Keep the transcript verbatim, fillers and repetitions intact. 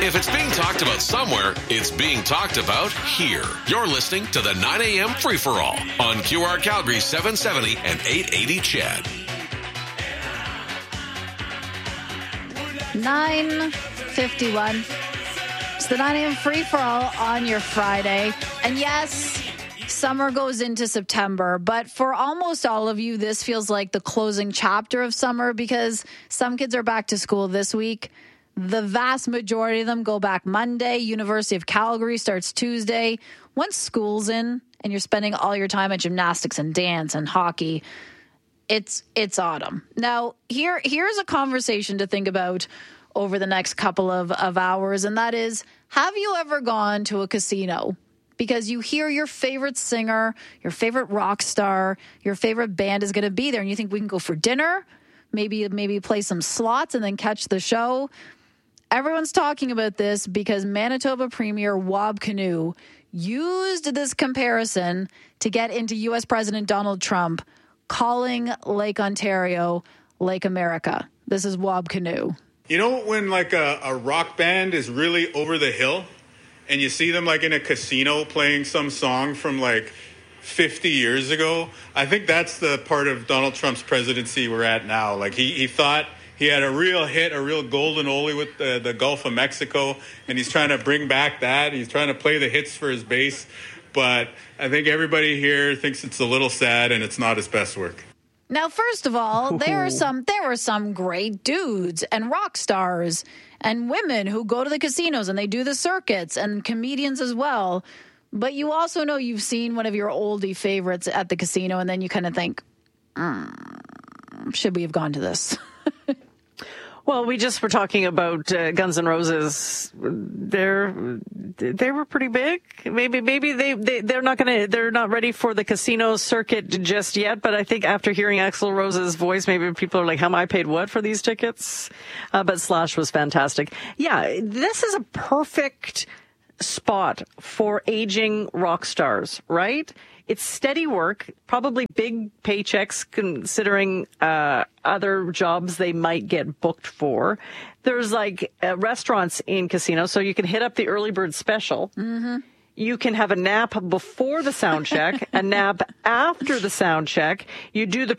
If it's being talked about somewhere, it's being talked about here. You're listening to the nine a.m. Free-for-All on Q R Calgary seven seventy and eight eighty C H E D. nine fifty-one. It's the nine a.m. Free-for-All on your Friday. And yes, summer goes into September, but for almost all of you, this feels like the closing chapter of summer because some kids are back to school this week. The vast majority of them go back Monday. University of Calgary starts Tuesday. Once school's in and you're spending all your time at gymnastics and dance and hockey, it's it's autumn. Now, here here's a conversation to think about over the next couple of, of hours, and that is, have you ever gone to a casino because you hear your favorite singer, your favorite rock star, your favorite band is going to be there, and you think we can go for dinner, maybe maybe play some slots and then catch the show? Everyone's talking about this because Manitoba Premier Wab Kinew used this comparison to get into U S President Donald Trump calling Lake Ontario Lake America. This is Wab Kinew. You know when like a, a rock band is really over the hill and you see them like in a casino playing some song from like fifty years ago? I think that's the part of Donald Trump's presidency we're at now. Like he, he thought he had a real hit, a real golden oldie with the, the Gulf of Mexico, and he's trying to bring back that. He's trying to play the hits for his base. But I think everybody here thinks it's a little sad and it's not his best work. Now, first of all, there are some there are some great dudes and rock stars and women who go to the casinos and they do the circuits, and comedians as well. But you also know you've seen one of your oldie favorites at the casino, and then you kind of think, mm, should we have gone to this? Well, we just were talking about uh, Guns N' Roses. They're they were pretty big. Maybe maybe they, they they're not gonna they're not ready for the casino circuit just yet. But I think after hearing Axl Rose's voice, maybe people are like, "How am I paid what for these tickets?" Uh, but Slash was fantastic. Yeah, this is a perfect spot for aging rock stars, right? It's steady work, probably big paychecks considering uh, other jobs they might get booked for. There's like uh, restaurants in casinos, so you can hit up the early bird special. Mm-hmm. You can have a nap before the sound check, a nap after the sound check. You do the